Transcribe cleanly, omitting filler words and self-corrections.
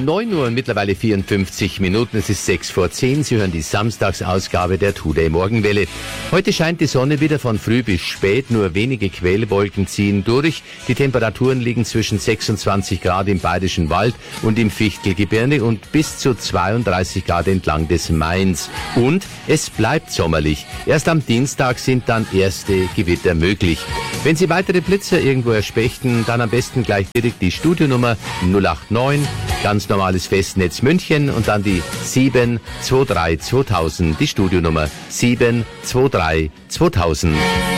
9 Uhr und mittlerweile 54 Minuten. Es ist 6 vor 10. Sie hören die Samstagsausgabe der Today Morgenwelle. Heute scheint die Sonne wieder von früh bis spät. Nur wenige Quellwolken ziehen durch. Die Temperaturen liegen zwischen 26 Grad im Bayerischen Wald und im Fichtelgebirge und bis zu 32 Grad entlang des Mains. Und es bleibt sommerlich. Erst am Dienstag sind dann erste Gewitter möglich. Wenn Sie weitere Blitzer irgendwo erspächten, dann am besten gleich direkt die Studionummer 089, ganz normales Festnetz München und dann die 723 2000, die Studionummer 723 2000.